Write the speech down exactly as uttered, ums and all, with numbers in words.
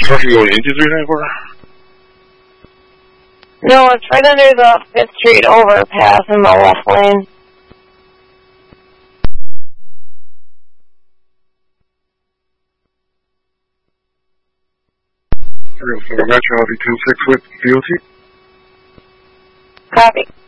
Traffic going into three ninety-four? No, it's right under the Fifth Street overpass in the left lane. Metro, I'll be ten six with D O T. Copy.